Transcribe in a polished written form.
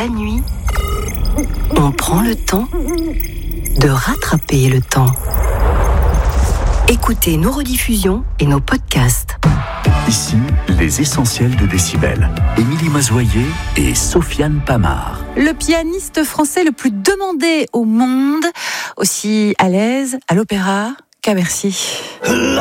la nuit, on prend le temps de rattraper le temps. Écoutez nos rediffusions et nos podcasts. Ici, les essentiels de Décibel. Émilie Mazoyer et Sofiane Pamard. Le pianiste français le plus demandé au monde, aussi à l'aise à l'opéra qu'à Bercy.